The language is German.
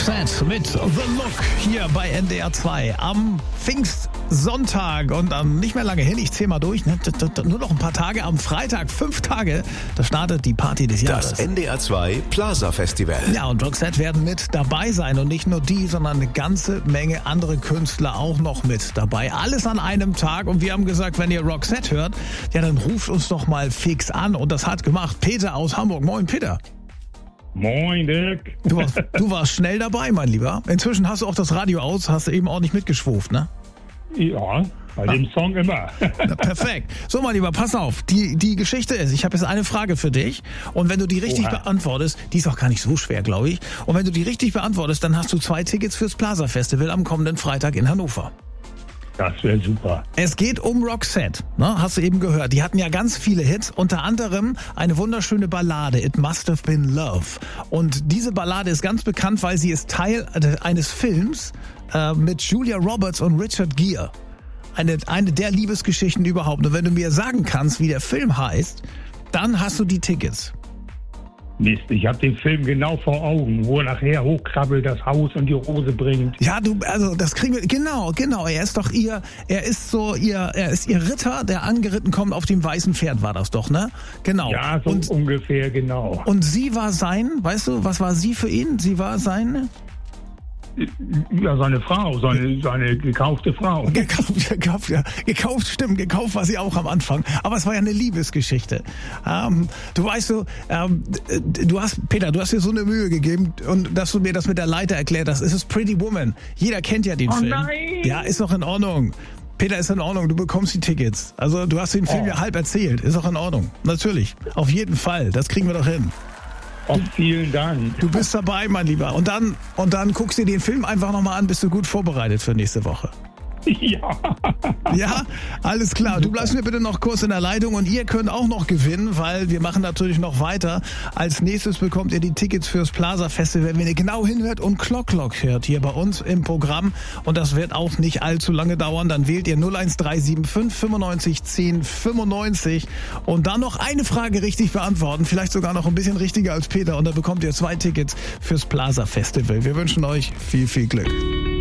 Roxette mit The Look hier bei NDR 2 am Pfingstsonntag und nicht mehr lange hin, ich zähle mal durch, ne? Nur noch ein paar Tage, am Freitag, 5 Tage, da startet die Party des Jahres. Das NDR 2 Plaza Festival. Ja, und Roxette werden mit dabei sein und nicht nur die, sondern eine ganze Menge andere Künstler auch noch mit dabei. Alles an einem Tag und wir haben gesagt, wenn ihr Roxette hört, ja, dann ruft uns doch mal fix an und das hat gemacht Peter aus Hamburg. Moin Peter. Moin, Dirk. Du warst schnell dabei, mein Lieber. Inzwischen hast du auch das Radio aus, hast du eben ordentlich mitgeschwuft, ne? Ja, bei dem Song immer. Na, perfekt. So, mein Lieber, pass auf. Die Geschichte ist, ich habe jetzt eine Frage für dich. Und wenn du die richtig beantwortest, die ist auch gar nicht so schwer, glaube ich. Und wenn du die richtig beantwortest, dann hast du 2 Tickets fürs Plaza Festival am kommenden Freitag in Hannover. Das wäre super. Es geht um Roxette, ne? Hast du eben gehört. Die hatten ja ganz viele Hits, unter anderem eine wunderschöne Ballade, It Must Have Been Love. Und diese Ballade ist ganz bekannt, weil sie ist Teil eines Films mit Julia Roberts und Richard Gere. Eine der Liebesgeschichten überhaupt. Und wenn du mir sagen kannst, wie der Film heißt, dann hast du die Tickets. Mist, ich habe den Film genau vor Augen, wo er nachher hochkrabbelt, das Haus und die Rose bringt. Ja, das kriegen wir, genau. Er ist ihr Ritter, der angeritten kommt auf dem weißen Pferd, war das doch, ne? Genau. Ja, so und, ungefähr, genau. Und sie war weißt du, was war sie für ihn? Sie war seine... Ja, seine Frau, seine gekaufte Frau. Gekauft, stimmt, gekauft war sie auch am Anfang. Aber es war ja eine Liebesgeschichte. Du hast dir so eine Mühe gegeben und dass du mir das mit der Leiter erklärt hast. Es ist Pretty Woman. Jeder kennt ja den Film. Nein! Ja, ist doch in Ordnung. Peter, ist in Ordnung, du bekommst die Tickets. Also du hast den Film ja halb erzählt. Ist auch in Ordnung. Natürlich. Auf jeden Fall. Das kriegen wir doch hin. Oh, vielen Dank. Du bist dabei, mein Lieber. Und dann guckst du dir den Film einfach nochmal an, bist du gut vorbereitet für nächste Woche. Ja. Ja, alles klar. Du bleibst mir bitte noch kurz in der Leitung und ihr könnt auch noch gewinnen, weil wir machen natürlich noch weiter. Als nächstes bekommt ihr die Tickets fürs Plaza Festival, wenn ihr genau hinhört und Clock hört hier bei uns im Programm. Und das wird auch nicht allzu lange dauern. Dann wählt ihr 01375 95 10 95 und dann noch eine Frage richtig beantworten. Vielleicht sogar noch ein bisschen richtiger als Peter. Und dann bekommt ihr 2 Tickets fürs Plaza Festival. Wir wünschen euch viel, viel Glück.